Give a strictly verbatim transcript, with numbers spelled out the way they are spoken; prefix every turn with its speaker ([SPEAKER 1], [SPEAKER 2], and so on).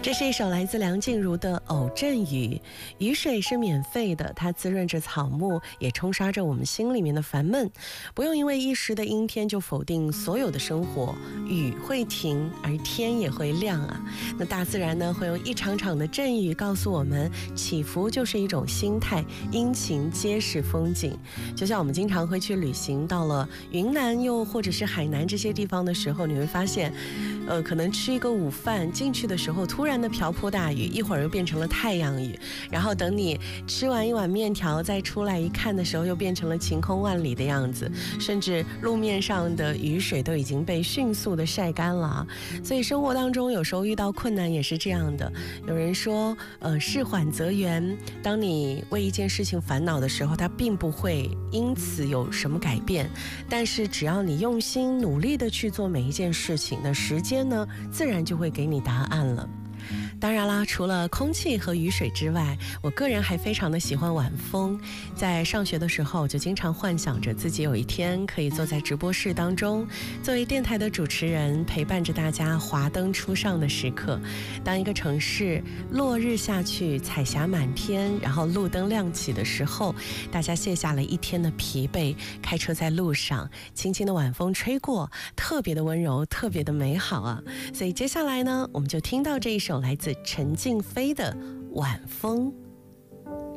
[SPEAKER 1] 这是一首来自梁静茹的《偶阵雨》，雨水是免费的，它滋润着草木，也冲刷着我们心里面的烦闷。不用因为一时的阴天就否定所有的生活，雨会停，而天也会亮啊。那大自然呢，会用一场场的阵雨告诉我们，起伏就是一种心态，阴晴皆是风景。就像我们经常会去旅行，到了云南又或者是海南这些地方的时候，你会发现呃，可能吃一个午饭进去的时候，突然的瓢泼大雨，一会儿又变成了太阳雨，然后等你吃完一碗面条再出来一看的时候，又变成了晴空万里的样子，甚至路面上的雨水都已经被迅速的晒干了啊。所以生活当中有时候遇到困难也是这样的。有人说呃，事缓则圆，当你为一件事情烦恼的时候，它并不会因此有什么改变，但是只要你用心努力的去做每一件事情，那时间呢自然就会给你答案了。当然啦，除了空气和雨水之外，我个人还非常的喜欢晚风。在上学的时候，就经常幻想着自己有一天可以坐在直播室当中，作为电台的主持人，陪伴着大家华灯初上的时刻。当一个城市落日下去，彩霞满天，然后路灯亮起的时候，大家卸下了一天的疲惫，开车在路上，轻轻的晚风吹过，特别的温柔，特别的美好啊。所以接下来呢，我们就听到这一首来自陈静飞的《晚风》。